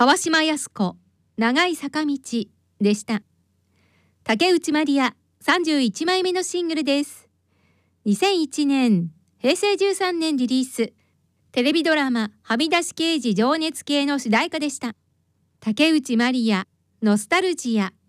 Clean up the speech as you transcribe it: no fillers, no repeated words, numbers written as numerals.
川島靖子長い坂道でした。竹内まりや31枚目のシングルです。2001年平成13年リリース、テレビドラマはみ出し刑事情熱系の主題歌でした。竹内まりやノスタルジア。